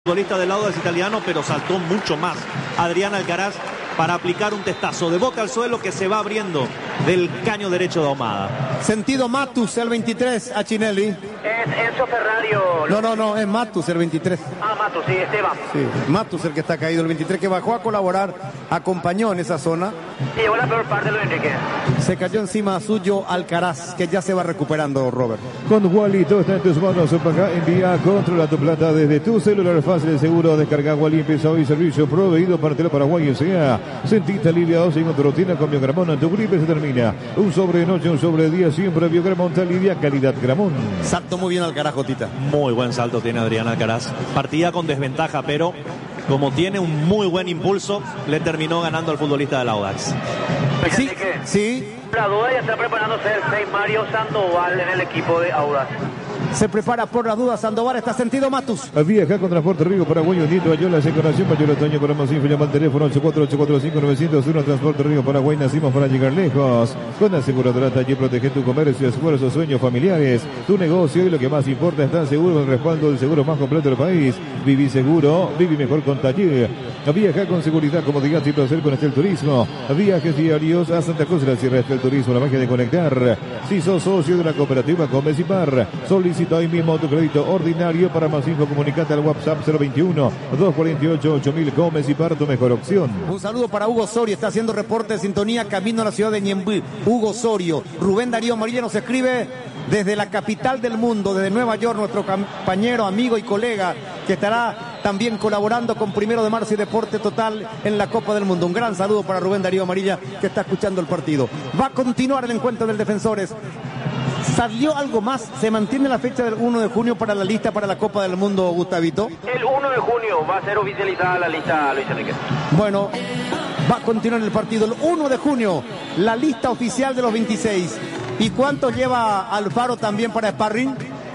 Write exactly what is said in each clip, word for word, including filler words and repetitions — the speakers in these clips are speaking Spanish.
futbolista del Audax italiano, pero saltó mucho más Adrián Alcaraz para aplicar un testazo de boca al suelo que se va abriendo del caño derecho de Ahumada. Sentido Matus, el veintitrés, a Chinelli. Es Enzo Ferrario. No, no, no, es Matus, el veintitrés. Ah, Matus, sí, Esteban. Sí, Matus, el que está caído, el veintitrés, que bajó a colaborar, acompañó en esa zona. Y llegó la peor parte de Luis Enrique. Se cayó encima suyo Alcaraz, que ya se va recuperando, Robert. Con Wally, todo está en tus manos. Paga, envía, controla tu plata desde tu celular fácil y seguro. Descarga Wally, empieza hoy servicio proveído para Tele Paraguay. O sea, sentiste aliviado sin tu rutina con Biogramón. Tu gripe se termina. Un sobre noche, un sobre día, siempre Biogramón te alivia. Calidad Gramón. Saltó muy bien Alcaraz, Jotita. Muy buen salto tiene Adrián Alcaraz. Partida con desventaja, pero como tiene un muy buen impulso, le terminó ganando al futbolista del Audax. Sí, sí. La duda ya está preparándose el seis Mario Sandoval en el equipo de Audax. Se prepara por las dudas Sandoval, está sentido Matus. Viaja con Transporte Río Paraguay, Nito Ayola, Encarnación, Mayor Otoño, para más info, llama al teléfono ocho cuatro ocho cuatro cinco nueve cero uno. Transporte Río Paraguay, nacimos para llegar lejos. Con aseguradora Taller, protege tu comercio, esfuerzos, sueños familiares, tu negocio y lo que más importa, están seguros con el respaldo del seguro más completo del país. Viví seguro, viví mejor con Taller. Viaja con seguridad, comodidad y placer con Estel Turismo. Viajes diarios a Santa Cruz de la Sierra. Estel Turismo, la magia de conectar. Si sos socio de la cooperativa Comecipar, solicita hoy mismo tu crédito ordinario. Para más info, comunicate al WhatsApp cero veintiuno, dos cuarenta y ocho, ocho mil. Comecipar, tu mejor opción. Un saludo para Hugo Sorio, está haciendo reporte de sintonía camino a la ciudad de Ñemby. Hugo Sorio. Rubén Darío Amarilla nos escribe desde la capital del mundo, desde Nueva York, nuestro compañero, amigo y colega que estará también colaborando con Primero de Marzo y Deporte Total en la Copa del Mundo. Un gran saludo para Rubén Darío Amarilla, que está escuchando el partido. Va a continuar el encuentro del Defensores. ¿Salió algo más? ¿Se mantiene la fecha del uno de junio para la lista para la Copa del Mundo, Gustavito? El uno de junio va a ser oficializada la lista, Luis Enrique. Bueno, va a continuar el partido el uno de junio, la lista oficial de los veintiséis. ¿Y cuántos lleva Alfaro también para sparring?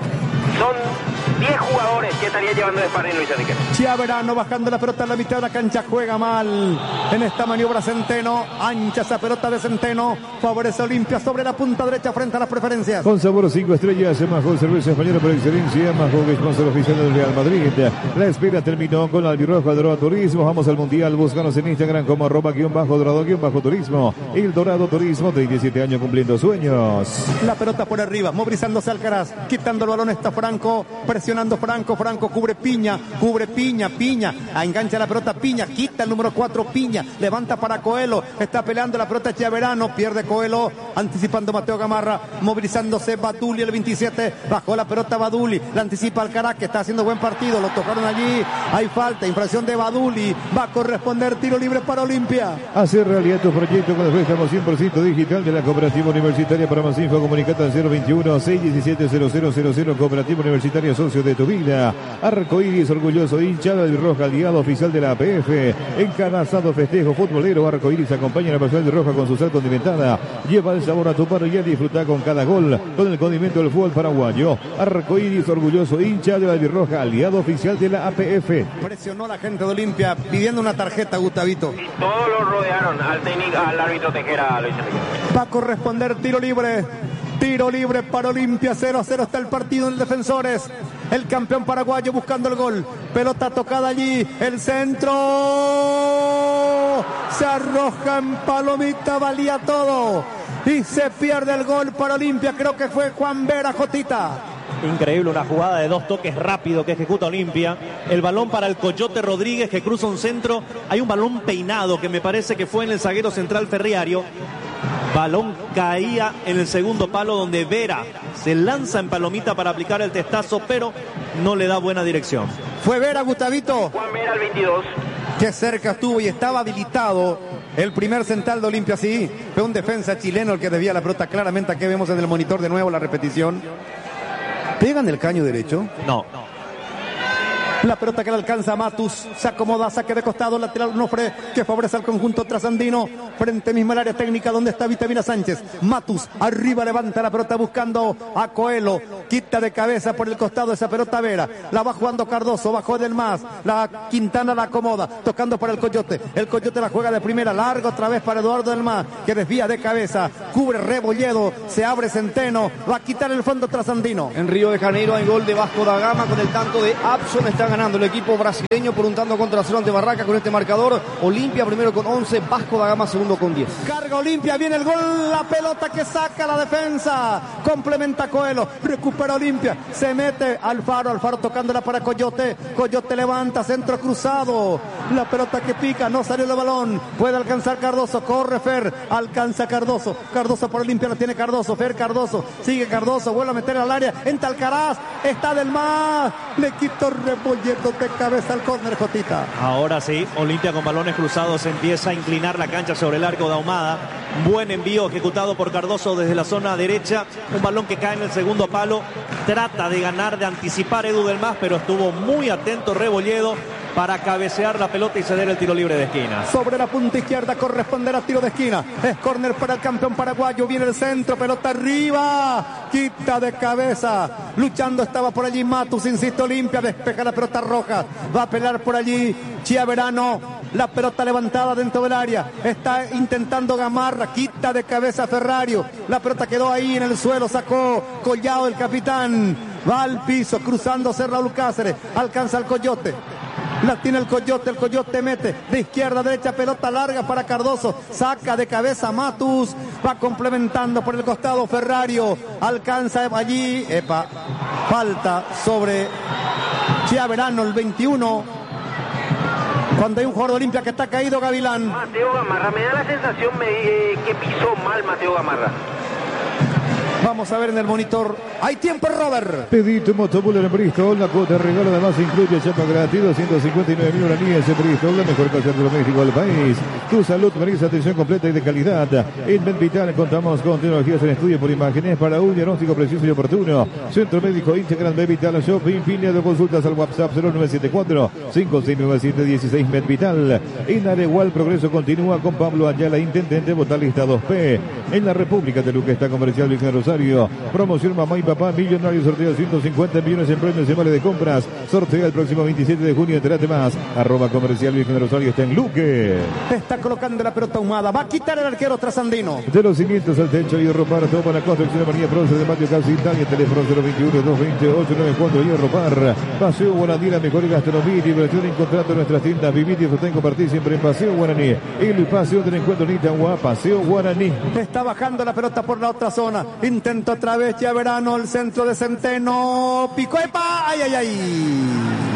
Son diez jugadores que estaría llevando de sparring Luis Enrique. Chiaverano bajando la pelota en la mitad de la cancha, juega mal en esta maniobra Centeno, ancha esa pelota de Centeno, favorece a Olimpia sobre la punta derecha frente a las preferencias. Con sabor cinco estrellas, Majo, cerveza española por excelencia, Majo, que es sponsor oficial del Real Madrid. La espera terminó con la albirroja Dorado Turismo. Vamos al Mundial, búscanos en Instagram como arroba guión bajo dorado guión bajo turismo. El Dorado Turismo, treinta y siete años cumpliendo sueños. La pelota por arriba, movilizándose Alcaraz, quitando el balón está Franco, presionando Franco, Franco cubre Piña, cubre Piña, Piña, engancha la pelota Piña, quita el número cuatro Piña, levanta para Coelho, está peleando la pelota Chiaverano, pierde Coelho, anticipando Mateo Gamarra, movilizándose Baduli el veintisiete, bajó la pelota Baduli, la anticipa Alcaraz, que está haciendo buen partido, lo tocaron allí, hay falta, infracción de Baduli, va a corresponder tiro libre para Olimpia. Hacer realidad tu proyecto con el préstamo cien por ciento digital de la Cooperativa Universitaria. Para más info, comunicate al cero veintiuno, seiscientos diecisiete, cero cero cero cero. Cooperativa Universitaria, socio de tu vida. Arcoíris, orgulloso hincha del Roja, aliado oficial de la A P F. Encanazado festejo futbolero, Arcoíris acompaña a la personal de Roja con su sal condimentada. Lleva el sabor a tu parrilla y disfruta con cada gol con el condimento del fútbol paraguayo. Arcoíris, orgulloso hincha de la Roja, aliado oficial de la A P F. Presionó la gente de Olimpia pidiendo una tarjeta, Gustavito. Y todos lo rodearon al técnico, al árbitro Tejera, Luis Enrique. Va a corresponder tiro libre. Tiro libre para Olimpia, cero a cero está el partido en el Defensores. El campeón paraguayo buscando el gol. Pelota tocada allí, el centro. Se arroja en palomita, valía todo. Y se pierde el gol para Olimpia, creo que fue Juan Vera, Jotita. Increíble, una jugada de dos toques rápido que ejecuta Olimpia. El balón para el Coyote Rodríguez, que cruza un centro. Hay un balón peinado que me parece que fue en el zaguero central Ferriario. Balón caía en el segundo palo, donde Vera se lanza en palomita para aplicar el testazo, pero no le da buena dirección. Fue Vera, Gustavito. Juan Vera al veintidós. Qué cerca estuvo y estaba habilitado el primer central de Olimpia, sí. Fue un defensa chileno el que desvía la pelota claramente. Aquí vemos en el monitor de nuevo la repetición. ¿Pegan el caño derecho? No. La pelota que le alcanza a Matus, se acomoda, saque de costado, lateral Onofre, que favorece al conjunto trasandino, frente mismo al área técnica donde está Vitamina Sánchez. Matus, arriba levanta la pelota buscando a Coelho, quita de cabeza por el costado esa pelota Vera, la va jugando Cardoso, bajó del más, la Quintana la acomoda, tocando para el Coyote, el Coyote la juega de primera, largo otra vez para Eduardo del Mas, que desvía de cabeza, cubre Rebolledo, se abre Centeno, va a quitar el fondo trasandino. En Río de Janeiro hay gol de Vasco da Gama con el tanto de Abson, están ganando el equipo brasileño por un tanto contra Cerón de Barraca con este marcador. Olimpia primero con once, Vasco da Gama segundo con diez. Carga Olimpia, viene el gol, la pelota que saca la defensa. Complementa Coelho, recupera Olimpia, se mete Alfaro, Alfaro tocándola para Coyote. Coyote levanta, centro cruzado. La pelota que pica, no salió el balón. Puede alcanzar Cardoso, corre Fer, alcanza Cardoso. Cardoso por Olimpia, la tiene Cardoso. Fer Cardoso, sigue Cardoso, vuelve a meter al área. Entra Alcaraz, está del más. Le quitó Rebolledo de cabeza al córner, Jotita. Ahora sí, Olimpia con balones cruzados empieza a inclinar la cancha sobre el arco de Ahumada. Buen envío ejecutado por Cardoso desde la zona derecha. Un balón que cae en el segundo palo. Trata de ganar, de anticipar Edu del Mas, pero estuvo muy atento Rebolledo para cabecear la pelota y ceder el tiro libre de esquina. Sobre la punta izquierda corresponderá tiro de esquina. Es córner para el campeón paraguayo. Viene el centro, pelota arriba. Quita de cabeza. Luchando estaba por allí Matus, insiste Olimpia. Despeja la pelota roja. Va a pelear por allí Chiaverano. La pelota levantada dentro del área. Está intentando Gamarra. Quita de cabeza Ferrario. La pelota quedó ahí en el suelo. Sacó Collado el capitán. Va al piso, cruzándose Raúl Cáceres. Alcanza el Coyote. La tiene el Coyote, el Coyote mete de izquierda a derecha, pelota larga para Cardoso, saca de cabeza Matus, va complementando por el costado Ferrario, alcanza allí, epa, falta sobre Chiaverano, el veintiuno, cuando hay un jugador de Olimpia que está caído, Gavilán. Mateo Gamarra, me da la sensación me, eh, que pisó mal Mateo Gamarra. Vamos a ver en el monitor. Hay tiempo, Robert. Pedí tu motobuller en Bristol. La cuota de regalo además incluye chapa gratis, doscientos cincuenta y nueve mil guaraníes en Bristol, la mejor casa doméstico del país. Tu salud merece atención completa y de calidad. En MedVital contamos con tecnologías en estudio por imágenes para un diagnóstico preciso y oportuno. Centro Médico Integral MedVital Shopping. Línea de consultas al WhatsApp cero nueve siete cuatro, cinco seis nueve siete, uno seis MedVital. En Aregual, progreso continúa con Pablo Ayala, intendente, Botalista dos P. En la República de Luque está Comercial Virgen Rosario. Promoción Mamá y Papá Millonario, sorteo ciento cincuenta millones en premios en vale de compras. Sortea el próximo veintisiete de junio. Entérate más. Arroba Comercial Virgen Rosario está en Luque. Está colocando la pelota Ahumada. Va a quitar el arquero trasandino. De los cimientos al techo, Hierro Par. Toma la construcción de María Prócer de Mateo Casi Italia. Teléfono cero veintiuno, doscientos veinte, ochocientos noventa y cuatro. Hierro Par. Paseo Guaraní, la mejor gastronomía y diversión encontrando nuestras tiendas. Vivir, disfrutar y compartir siempre en Paseo Guaraní. El paseo del encuentro Nitagua, Paseo Guaraní. Está bajando la pelota por la otra zona. Intenta otra vez Chiaverano, el centro de Centeno. Picó, epa, ay, ay, ay.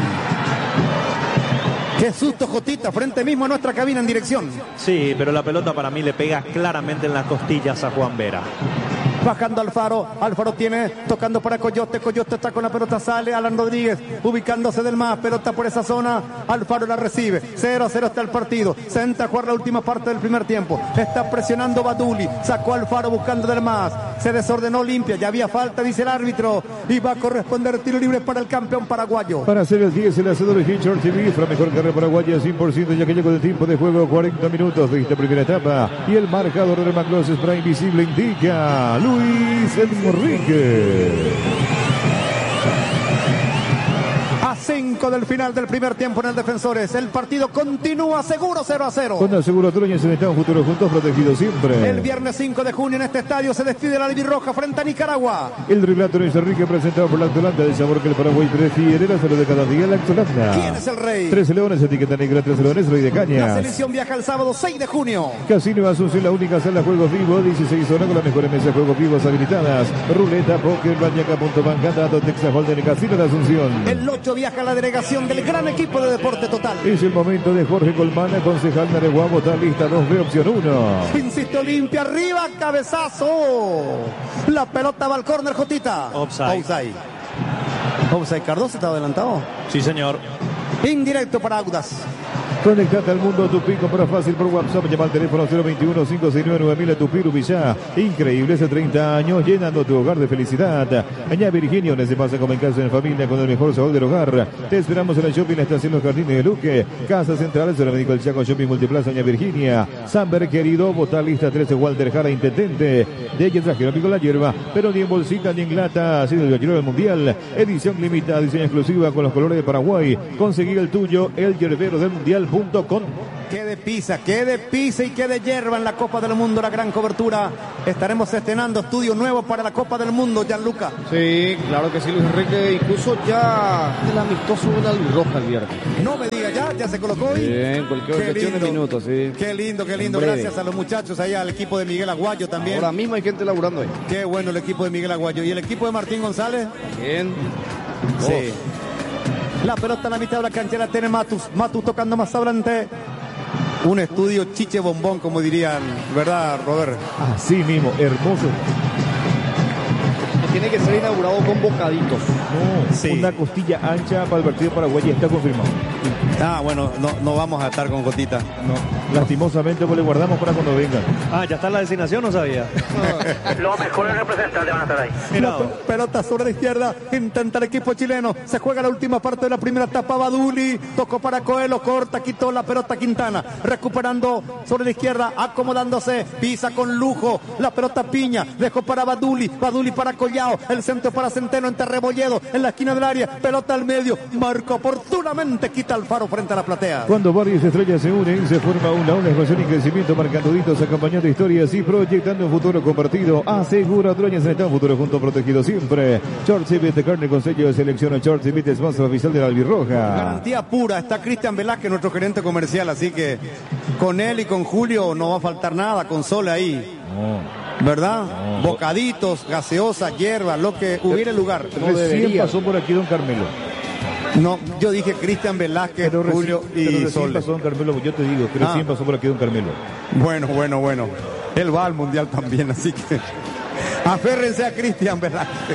Qué susto, Jotita, frente mismo a nuestra cabina en dirección. Sí, pero la pelota para mí le pega claramente en las costillas a Juan Vera. Bajando Alfaro, Alfaro tiene, tocando para Coyote, Coyote está con la pelota, sale Alan Rodríguez, ubicándose del más, pelota por esa zona, Alfaro la recibe, cero a cero está el partido, se entra a jugar la última parte del primer tiempo, está presionando Baduli, sacó Alfaro buscando del más, se desordenó Olimpia, ya había falta, dice el árbitro, y va a corresponder tiro libre para el campeón paraguayo. Para hacer el diez, el hacedor de Hitcher T V, la mejor carrera paraguaya, cien por ciento, ya que llegó el tiempo de juego, cuarenta minutos de esta primera etapa, y el marcador de Maclos Spray Invisible indica Luis Enrique. A cinco del final del primer tiempo en el Defensores. El partido continúa seguro cero a cero. Con Aseguro Troña se está un futuro juntos protegido siempre. El viernes cinco de junio en este estadio se despide la albirroja frente a Nicaragua. El relato Luis Enrique presentado por la Lactolanda, del sabor que el Paraguay prefiere, la salud de cada día, la Lactolanda. ¿Quién es el rey? Trece Leones, etiqueta negra, Trece Leones, Rey de Cañas. La selección viaja el sábado seis de junio. Casino Asunción, la única sala de juegos vivos, dieciséis horas con las mejores mesas de juegos vivos habilitadas. Ruleta, póker, banyaca, punto bancada, Texas Holden, Casino de Asunción. El ocho viaja a la delegación del gran equipo de Deporte Total. Es el momento de Jorge Colmana, concejal de Areguá, votar lista dos B, opción uno. Insiste Olimpia, arriba, cabezazo. La pelota va al córner, Jotita. Offside. Offside. Offside. Cardoso está adelantado. Sí, señor. Indirecto para Audas. Conectate al mundo Tupí, compra fácil por WhatsApp, llama al teléfono cero veintiuno, cinco seis nueve, nueve mil a Tupí, Rubillá. Increíble, hace treinta años, llenando tu hogar de felicidad. Añá Virginio, donde se pasa como en casa en familia con el mejor sabor del hogar. Te esperamos en el shopping, la estación Los Jardines de Luque. Casa Central, Centro Médico El Chaco, Shopping Multiplaza, Añá Virginia. Samber, querido, votar lista trece, Walter Jara, intendente. De ella trajeron pico la hierba, pero ni en bolsita ni en lata. Ha sido el gallero del mundial. Edición limitada, diseño exclusiva con los colores de Paraguay. Conseguí el tuyo, el yerbero del mundial punto com. Qué de pizza, qué de pizza y qué de hierba en la Copa del Mundo, la gran cobertura. Estaremos estrenando estudio nuevo para la Copa del Mundo, Gianluca. Sí, claro que sí, Luis Enrique. Incluso ya el amistoso de la Albirroja el viernes. No me diga ya, ya se colocó hoy. Bien, cualquier Qué cuestión lindo. de minutos, sí. Qué lindo, qué lindo. Breve. Gracias a los muchachos ahí, al equipo de Miguel Aguayo también. Ahora mismo hay gente laburando ahí. Qué bueno el equipo de Miguel Aguayo. ¿Y el equipo de Martín González? Bien. Sí. La pelota en la mitad de la cancha la tiene Matus. Matus tocando más adelante. Un estudio chiche bombón, como dirían, ¿verdad, Robert? Así mismo, hermoso. Tiene que ser inaugurado con bocaditos. No, Sí. una costilla ancha para el partido paraguayo, está confirmado. Ah, bueno, no, no vamos a estar con gotita. No, lastimosamente pues le guardamos para cuando vengan. Ah, ya está la designación, no sabía. Los mejores representantes van a estar ahí. La pe- pelota sobre la izquierda, intenta el equipo chileno, se juega la última parte de la primera etapa, Baduli, tocó para Coelho, corta, quitó la pelota Quintana, recuperando sobre la izquierda, acomodándose, pisa con lujo, la pelota Piña, dejó para Baduli, Baduli para Collao, el centro para Centeno entre Rebolledo, en la esquina del área, pelota al medio, marca oportunamente, quita Alfaro frente a la platea. Cuando varias estrellas se unen, se forma una ola de expansión y crecimiento, marcando hitos, acompañando historias y proyectando un futuro compartido. Asegura dueños en un futuro junto protegido siempre. Short Cibit de carne con sello de selección. Short Cibit es sponsor oficial de la Albirroja. Garantía pura, está Cristian Velázquez, nuestro gerente comercial, así que con él y con Julio no va a faltar nada, con Sole ahí. No, ¿Verdad? Bocaditos, gaseosa, hierba, lo que hubiera lugar. recién debería. pasó por aquí don Carmelo. No, yo dije Cristian Velázquez, Pero recién, Julio pero y recién Sole. pasó don Carmelo, yo te digo, que Ah. recién pasó por aquí don Carmelo. Bueno, bueno, bueno. Él va al mundial también, así que aférrense a Cristian Velázquez.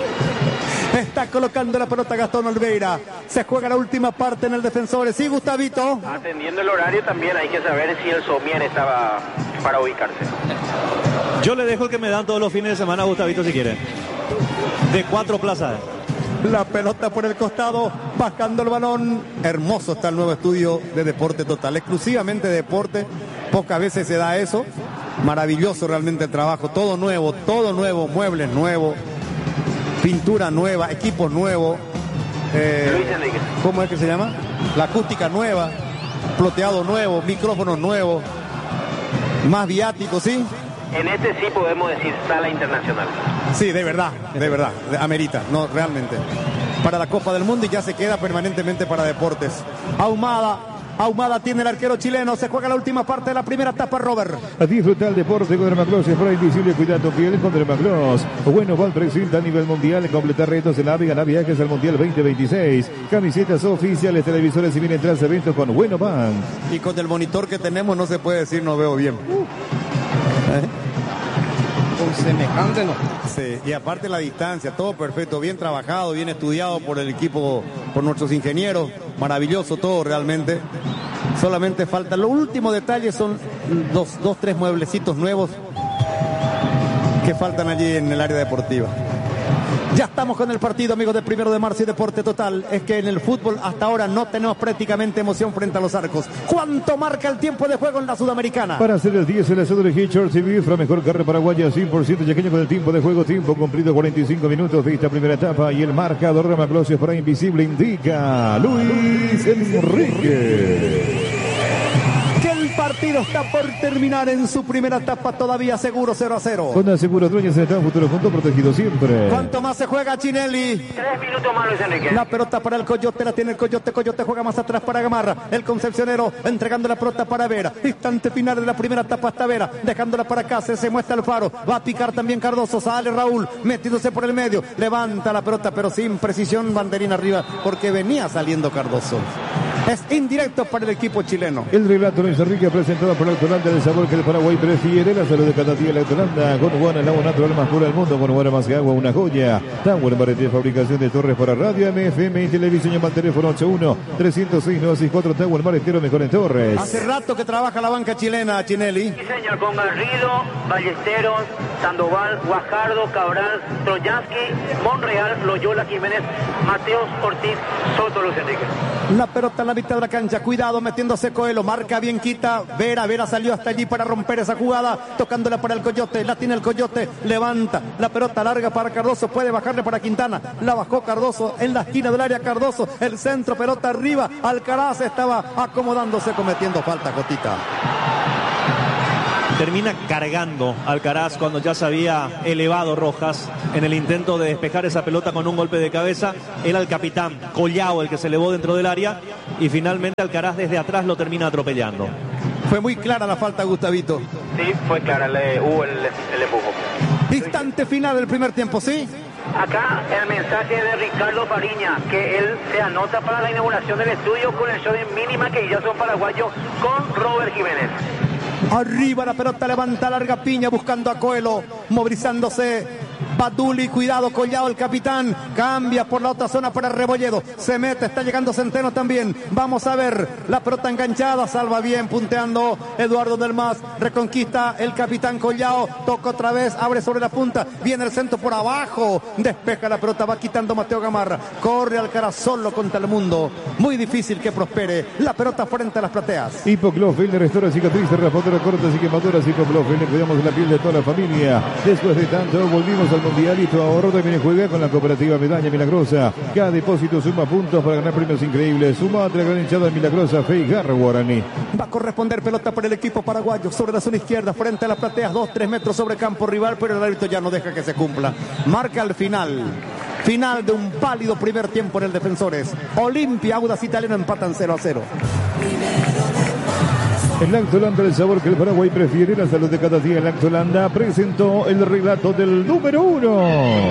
Está colocando la pelota Gastón Olveira. Se juega la última parte en el defensor. Sí, Gustavito. Atendiendo el horario también hay que saber si el Somier estaba para ubicarse. Yo le dejo el que me dan todos los fines de semana a Gustavito si quiere. De cuatro plazas. La pelota por el costado, bajando el balón. Hermoso está el nuevo estudio de Deporte Total. Exclusivamente deporte. Pocas veces se da eso. Maravilloso realmente el trabajo. Todo nuevo, todo nuevo. Muebles nuevos. Pintura nueva, equipos nuevos. Eh, Luis Enrique. ¿Cómo es que se llama? La acústica nueva. Ploteado nuevo, micrófonos nuevos. Más viáticos, ¿sí? En este sí podemos decir sala internacional. Sí, de verdad, de verdad, de- amerita, no, realmente. Para la Copa del Mundo y ya se queda permanentemente para deportes. Ahumada, Ahumada tiene el arquero chileno, se juega la última parte de la primera etapa, Robert. A disfrutar el deporte con Dermaclos, es para invisible cuidar tu piel con Dermaclos. Bueno, Val presenta a nivel mundial, completar retos en la Avigan a viajes al Mundial veinte veintiséis. Camisetas oficiales, televisores y vienen tras eventos con Bueno Van. Y con el monitor que tenemos no se puede decir no veo bien. ¿Eh? Con semejante no. Sí, y aparte la distancia, todo perfecto, bien trabajado, bien estudiado por el equipo, por nuestros ingenieros, maravilloso todo realmente. Solamente falta, los últimos detalles son dos, dos, tres mueblecitos nuevos que faltan allí en el área deportiva. Ya estamos con el partido, amigos de Primero de Marzo y Deporte Total. Es que en el fútbol hasta ahora no tenemos prácticamente emoción frente a los arcos. ¿Cuánto marca el tiempo de juego en la Sudamericana? Para hacer el diez, el asado de Hitchers T V, la mejor carne paraguaya, cien por ciento yaqueño con el tiempo de juego, tiempo cumplido, cuarenta y cinco minutos de esta primera etapa. Y el marcador de Maclosios para Invisible indica Luis Enrique. Que el partido está por terminar en su primera etapa, todavía seguro cero a cero. Con Aseguro Dueñas en el futuro junto protegido siempre. ¿Cuánto más se juega Chinelli? Tres minutos más, Luis Enrique. La pelota para el Coyote, la tiene el Coyote, Coyote juega más atrás para Gamarra, el Concepcionero entregando la pelota para Vera, instante final de la primera etapa hasta Vera, dejándola para acá, se, se muestra el Faro, va a picar también Cardoso, sale Raúl, metiéndose por el medio, levanta la pelota pero sin precisión, banderina arriba, porque venía saliendo Cardoso. Es indirecto para el equipo chileno. El relato Luis Enrique presentado por Autolanda, del sabor que el Paraguay prefiere, la salud de cada día la Autolanda, con Juan el agua natural más pura del mundo, con Juan más que agua, una joya. Tower Barete, fabricación de torres para radio, M F M y televisión, llama al teléfono ochenta y uno, trescientos seis, novecientos sesenta y cuatro, Tower Maretero, mejor en torres. Hace rato que trabaja la banca chilena, Chinelli. Sí, señor, con Garrido, Ballesteros, Sandoval, Guajardo, Cabral, Troyansky, Monreal, Loyola, Jiménez, Mateos, Ortiz, Soto, Luis Enrique. La pelota la mitad de la cancha, cuidado metiéndose Coelho, marca bien quita, Vera, Vera salió hasta allí para romper esa jugada, tocándola para el Coyote, la tiene el Coyote, levanta la pelota larga para Cardoso, puede bajarle para Quintana, la bajó Cardoso en la esquina del área, Cardoso, el centro, pelota arriba, Alcaraz estaba acomodándose, cometiendo falta, Jotita. Termina cargando Alcaraz cuando ya se había elevado Rojas en el intento de despejar esa pelota con un golpe de cabeza. Era el capitán Collao el que se elevó dentro del área y finalmente Alcaraz desde atrás lo termina atropellando. Fue muy clara la falta, Gustavito. Sí, fue clara, le, hubo el, el empujo. Instante final del primer tiempo, ¿sí? Acá el mensaje de Ricardo Fariña, que él se anota para la inauguración del estudio con el show de mínima que ya son paraguayos con Robert Jiménez. Arriba la pelota, levanta larga Piña buscando a Coelho, movilizándose Baduli, cuidado Collao, el capitán, cambia por la otra zona para Rebolledo, se mete, está llegando Centeno también, vamos a ver, la pelota enganchada, salva bien, punteando Eduardo del Mas, reconquista el capitán Collao, toca otra vez, abre sobre la punta, viene el centro por abajo, despeja la pelota, va quitando Mateo Gamarra, corre Alcaraz solo contra el mundo, muy difícil que prospere, la pelota frente a las plateas. Hipoclofil le restaura cicatrices, raspadoras cortas y quemaduras. Hipoclofil, le cuidamos de la piel de toda la familia. Después de tanto, volvimos al Mundialito. Ahorro también juega con la cooperativa Medalla Milagrosa. Cada depósito suma puntos para ganar premios increíbles. Suma a la gran hinchada Milagrosa, Feigar Guaraní. Va a corresponder pelota para el equipo paraguayo sobre la zona izquierda, frente a las plateas, dos, tres metros sobre campo rival, pero el árbitro ya no deja que se cumpla. Marca al final. Final de un pálido primer tiempo en el Defensores. Olimpia, Audax Italiano empatan cero a cero. El Lactolanda, el sabor que el Paraguay prefiere, la salud de cada día. El Lactolanda presentó el relato del número uno.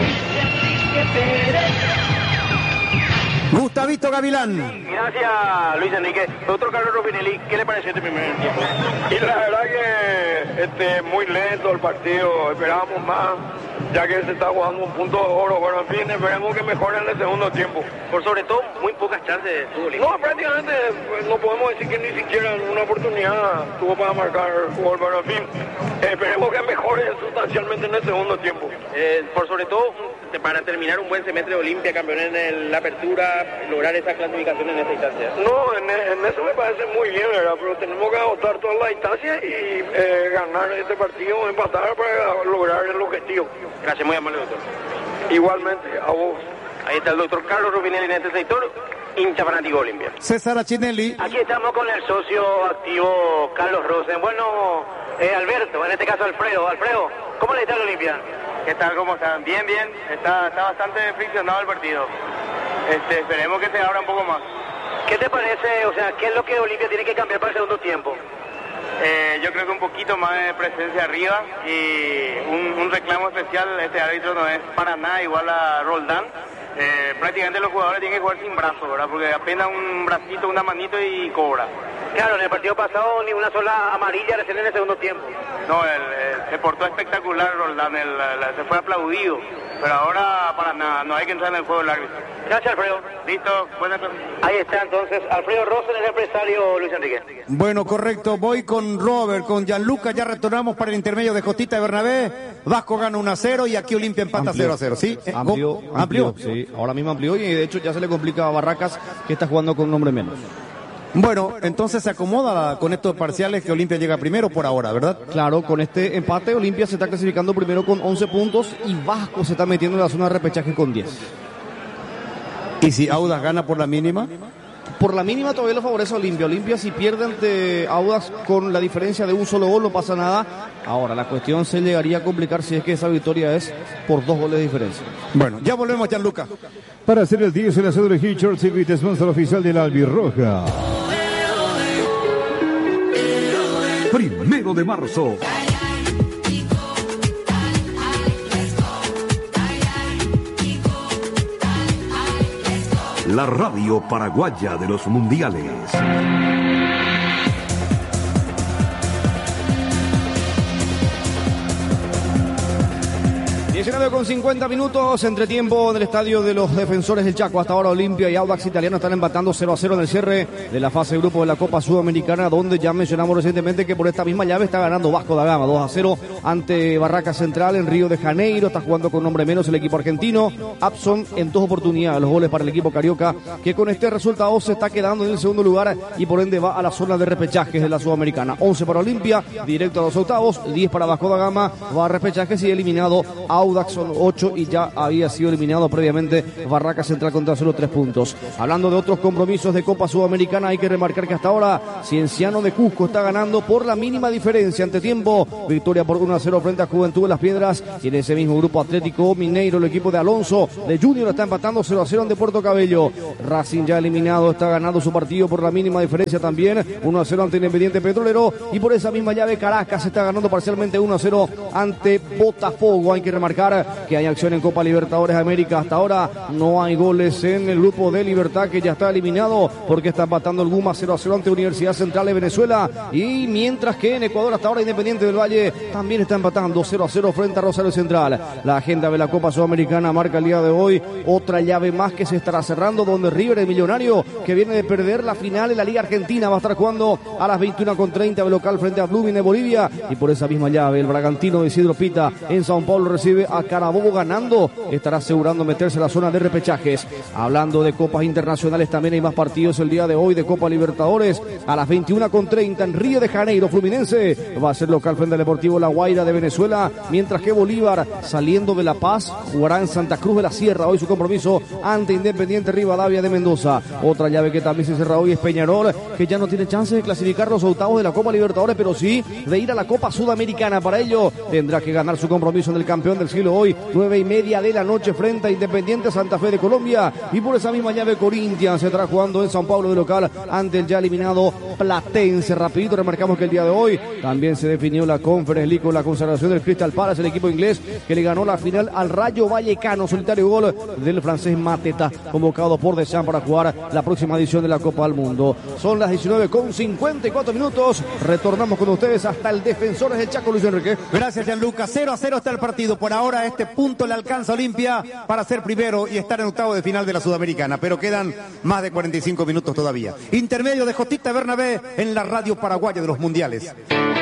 Gustavito Gavilán. Gracias, Luis Enrique. Doctor Carlos Rubinelli, ¿qué le pareció este primer tiempo? Y la verdad que este, muy lento el partido, esperábamos más, ya que se está jugando un punto de oro. Bueno, en fin, esperemos que mejore en el segundo tiempo. Por sobre todo, muy pocas chances tuvo Olimpia. No, prácticamente pues, no podemos decir que ni siquiera en una oportunidad tuvo para marcar gol, pero en fin, esperemos que mejore sustancialmente en el segundo tiempo. Eh, por sobre todo, para terminar un buen semestre de Olimpia, campeón en el- la apertura, lograr esa clasificación en esta instancia. No, en, en eso me parece muy bien, ¿verdad? Pero tenemos que agotar todas las instancias y eh, ganar este partido, empatar para lograr el objetivo. Gracias, muy amable, doctor. Igualmente, a vos. Ahí está el doctor Carlos Rubinelli en este sector, hincha fanático Olimpia. César Achinelli. Aquí estamos con el socio activo Carlos Rosen. Bueno, eh, Alberto, en este caso Alfredo. Alfredo, ¿cómo le está el Olimpia? ¿Qué tal? ¿Cómo están? Bien, bien. Está, está bastante friccionado el partido. Este, esperemos que se abra un poco más. ¿Qué te parece? O sea, ¿qué es lo que Olimpia tiene que cambiar para el segundo tiempo? Eh, yo creo que un poquito más de presencia arriba y un, un reclamo especial. Este árbitro no es para nada igual a Roldán. Eh, prácticamente los jugadores tienen que jugar sin brazo, ¿verdad? Porque apenas un bracito, una manito y cobra. Claro, en el partido pasado ni una sola amarilla recién en el segundo tiempo. No, el, el- se portó espectacular Roldán, el- el- se fue aplaudido. Pero ahora para nada, no hay que entrar en el juego del árbitro. Gracias, Alfredo. Listo, buenas tardes. Ahí está entonces Alfredo Rosen, el empresario Luis Enrique. Bueno, correcto, voy con Robert, con Gianluca, ya retornamos para el intermedio de Jotita de Bernabé. Vasco gana uno a cero y aquí Olimpia empata cero a cero, ¿sí? Eh, Amplió, go- amplió. Sí, ahora mismo amplió y de hecho ya se le complica a Barracas que está jugando con un hombre menos. Bueno, entonces se acomoda con estos parciales que Olimpia llega primero por ahora, ¿verdad? Claro, con este empate Olimpia se está clasificando primero con once puntos y Vasco se está metiendo en la zona de repechaje con diez. ¿Y si Audax gana por la mínima? Por la mínima todavía lo favorece a Olimpia. Olimpia si pierde ante Audax con la diferencia de un solo gol no pasa nada. Ahora, la cuestión se llegaría a complicar si es que esa victoria es por dos goles de diferencia. Bueno, ya volvemos, Gianluca. Para hacer el diez, el asado de Hitchers, Circuit, sponsor oficial de la Albirroja. Primero de marzo. La radio paraguaya de los mundiales. diecinueve con cincuenta minutos, entretiempo en el estadio de los Defensores del Chaco. Hasta ahora Olimpia y Audax Italiano están empatando cero a cero en el cierre de la fase de grupo de la Copa Sudamericana, donde ya mencionamos recientemente que por esta misma llave está ganando Vasco da Gama dos a cero ante Barraca Central en Río de Janeiro. Está jugando con nombre menos el equipo argentino. Abson en dos oportunidades los goles para el equipo carioca, que con este resultado se está quedando en el segundo lugar y por ende va a la zona de repechajes de la Sudamericana. once para Olimpia, directo a los octavos, diez para Vasco da Gama, va a repechajes y eliminado Audax, son ocho y ya había sido eliminado previamente Barraca Central contra solo tres puntos. Hablando de otros compromisos de Copa Sudamericana, hay que remarcar que hasta ahora Cienciano de Cusco está ganando por la mínima diferencia ante tiempo. Victoria por uno a cero frente a Juventud de las Piedras, y en ese mismo grupo Atlético Mineiro, el equipo de Alonso de Junior, está empatando cero a cero ante Puerto Cabello. Racing ya eliminado, está ganando su partido por la mínima diferencia también, uno a cero ante Independiente Petrolero, y por esa misma llave Caracas está ganando parcialmente uno a cero ante Botafogo. Hay que remarcar que hay acción en Copa Libertadores América. Hasta ahora no hay goles en el grupo de Libertad, que ya está eliminado porque está empatando el Guma cero a cero ante Universidad Central de Venezuela, y mientras que en Ecuador hasta ahora Independiente del Valle también está empatando cero a cero frente a Rosario Central. La agenda de la Copa Sudamericana marca el día de hoy otra llave más que se estará cerrando, donde River, el millonario, que viene de perder la final en la Liga Argentina, va a estar jugando a las veintiuna con treinta de local frente a Blooming de Bolivia, y por esa misma llave el Bragantino de Isidro Pita en Sao Paulo recibe a Carabobo ganando, estará asegurando meterse en la zona de repechajes. Hablando de copas internacionales, también hay más partidos el día de hoy de Copa Libertadores. A las veintiuna con treinta en Río de Janeiro, Fluminense va a ser local frente al Deportivo La Guaira de Venezuela, mientras que Bolívar, saliendo de La Paz, jugará en Santa Cruz de la Sierra hoy su compromiso ante Independiente Rivadavia de Mendoza. Otra llave que también se cerra hoy es Peñarol, que ya no tiene chance de clasificar los octavos de la Copa Libertadores, pero sí de ir a la Copa Sudamericana. Para ello tendrá que ganar su compromiso en el campeón del siglo hoy, nueve y media de la noche frente a Independiente Santa Fe de Colombia, y por esa misma llave Corinthians se estará jugando en Sao Paulo de local ante el ya eliminado Platense. Rapidito remarcamos que el día de hoy también se definió la Conference League con la consagración del Crystal Palace, el equipo inglés que le ganó la final al Rayo Vallecano, solitario gol del francés Mateta, convocado por Deschamps para jugar la próxima edición de la Copa del Mundo. Son las diecinueve con cincuenta y cuatro minutos, retornamos con ustedes hasta el Defensores del Chaco. Luis Enrique. Gracias, Gianluca. cero a cero está el partido. Por ahora este punto le alcanza a Olimpia para ser primero y estar en octavo de final de la Sudamericana, pero quedan más de cuarenta y cinco minutos todavía. Intermedio de Jotita Bernabé en la radio paraguaya de los mundiales.